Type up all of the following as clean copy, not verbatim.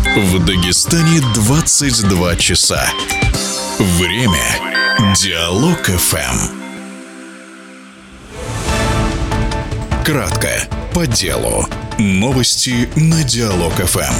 В Дагестане 22 часа. Время Диалог ФМ. Кратко, по делу. Новости на Диалог ФМ.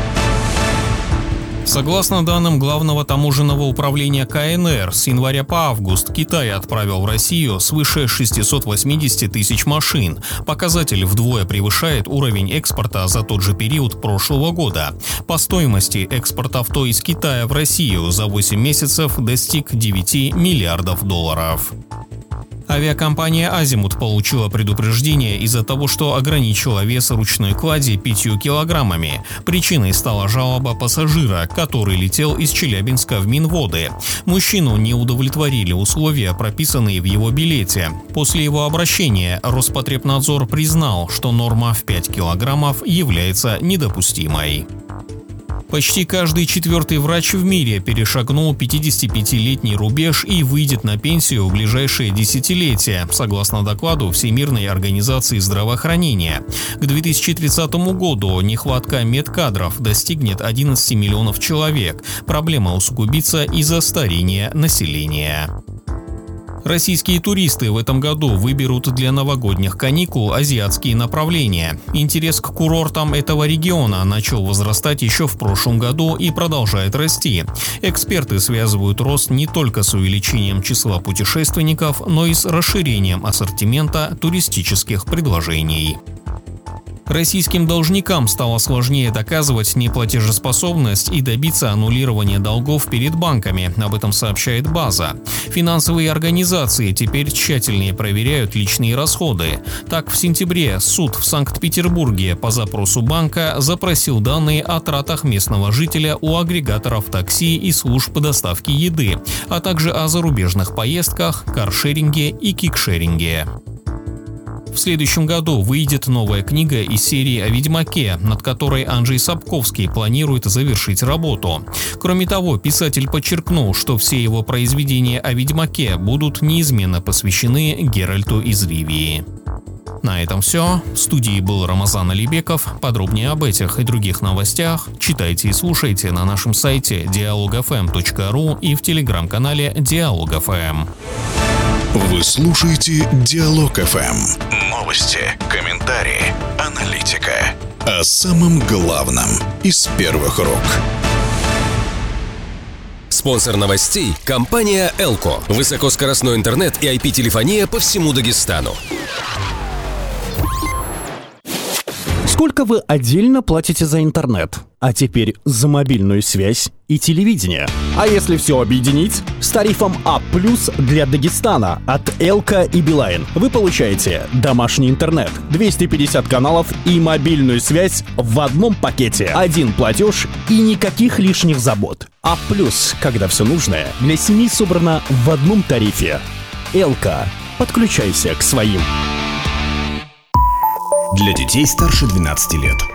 Согласно данным Главного таможенного управления КНР, с января по август Китай отправил в Россию свыше 680 тысяч машин. Показатель вдвое превышает уровень экспорта за тот же период прошлого года. По стоимости экспорт авто из Китая в Россию за 8 месяцев достиг 9 миллиардов долларов. Авиакомпания «Азимут» получила предупреждение из-за того, что ограничила вес ручной клади 5 килограммами. Причиной стала жалоба пассажира, который летел из Челябинска в Минводы. Мужчину не удовлетворили условия, прописанные в его билете. После его обращения Роспотребнадзор признал, что норма в 5 килограммов является недопустимой. Почти каждый четвертый врач в мире перешагнул 55-летний рубеж и выйдет на пенсию в ближайшие десятилетия, согласно докладу Всемирной организации здравоохранения. К 2030 году нехватка медкадров достигнет 11 миллионов человек. Проблема усугубится из-за старения населения. Российские туристы в этом году выберут для новогодних каникул азиатские направления. Интерес к курортам этого региона начал возрастать еще в прошлом году и продолжает расти. Эксперты связывают рост не только с увеличением числа путешественников, но и с расширением ассортимента туристических предложений. Российским должникам стало сложнее доказывать неплатежеспособность и добиться аннулирования долгов перед банками, об этом сообщает База. Финансовые организации теперь тщательнее проверяют личные расходы. Так, в сентябре суд в Санкт-Петербурге по запросу банка запросил данные о тратах местного жителя у агрегаторов такси и служб доставки еды, а также о зарубежных поездках, каршеринге и кикшеринге. В следующем году выйдет новая книга из серии о Ведьмаке, над которой Анджей Сапковский планирует завершить работу. Кроме того, писатель подчеркнул, что все его произведения о Ведьмаке будут неизменно посвящены Геральту из Ривии. На этом все. В студии был Рамазан Алибеков. Подробнее об этих и других новостях читайте и слушайте на нашем сайте dialogfm.ru и в телеграм-канале Диалог ФМ. Вы слушаете Диалог ФМ. Новости, комментарии, аналитика. О самом главном из первых рук. Спонсор новостей – компания «Элко». Высокоскоростной интернет и IP-телефония по всему Дагестану. Сколько вы отдельно платите за интернет? А теперь за мобильную связь и телевидение. А если все объединить? С тарифом А+ для Дагестана от Элка и Билайн вы получаете домашний интернет, 250 каналов и мобильную связь в одном пакете. Один платеж и никаких лишних забот. А+, когда все нужное для семьи собрано в одном тарифе. Элка. Подключайся к своим. Для детей старше 12 лет.